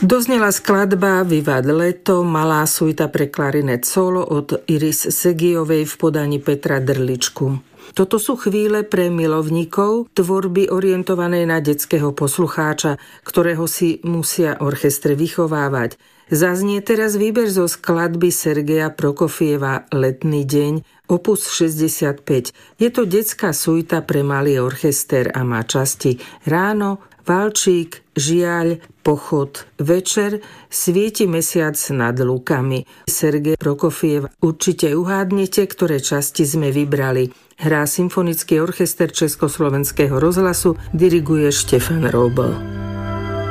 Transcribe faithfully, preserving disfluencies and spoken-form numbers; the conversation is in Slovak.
Doznela skladba Vivat leto, malá suita pre klarinet solo od Iris Segiovej v podaní Petra Drličku. Toto sú chvíle pre milovníkov tvorby orientovanej na detského poslucháča, ktorého si musia orchestre vychovávať. Zaznie teraz výber zo skladby Sergeja Prokofieva Letný deň, opus šesťdesiatpäť. Je to detská suita pre malý orchester a má časti Ráno, Valčík, Žiaľ, Pochod, Večer, Svieti mesiac nad lúkami. Sergej Prokofiev, určite uhádnete, ktoré časti sme vybrali. Hrá Symfonický orchester Československého rozhlasu, diriguje Štefan Róbl.